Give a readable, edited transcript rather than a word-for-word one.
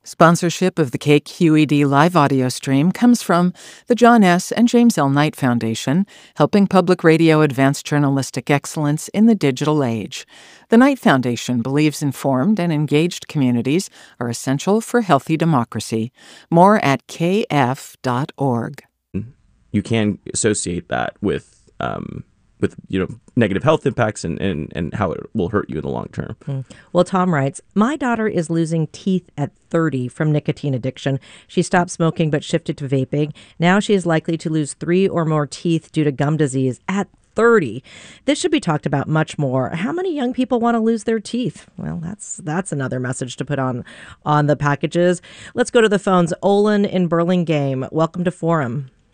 Sponsorship of the KQED live audio stream comes from the John S. and James L. Knight Foundation, helping public radio advance journalistic excellence in the digital age. The Knight Foundation believes informed and engaged communities are essential for healthy democracy. More at kf.org. You can associate that with negative health impacts and how it will hurt you in the long term. Well, Tom writes, my daughter is losing teeth at 30 from nicotine addiction. She stopped smoking but shifted to vaping. Now she is likely to lose 3 or more teeth due to gum disease at 30. This should be talked about much more. How many young people want to lose their teeth? Well, that's another message to put on the packages. Let's go to the phones. Olin in Burlingame, welcome to Forum.